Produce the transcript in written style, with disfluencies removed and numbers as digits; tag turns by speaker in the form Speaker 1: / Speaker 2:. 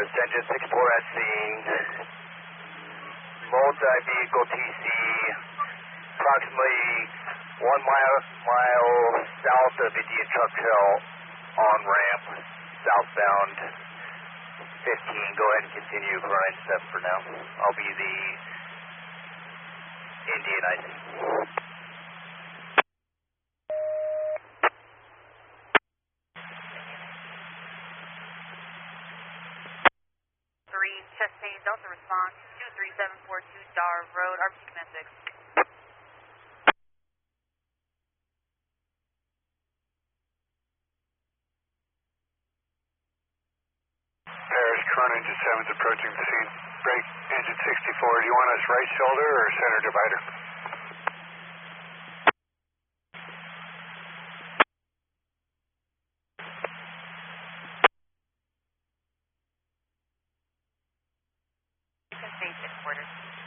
Speaker 1: Engine 64 at scene. Multi-vehicle TC, approximately 1 mile south of Indian Truck Trail on ramp, southbound 15. Go ahead and continue for 97 for now. I'll be the Indian IC.
Speaker 2: 3, Chastain Delta response, 23742 Dar Road, RPC Command 6.
Speaker 3: Paris, Corona Engine 7's approaching the scene. Break Engine 64, do you want us right shoulder or center divider?
Speaker 2: Station quarters.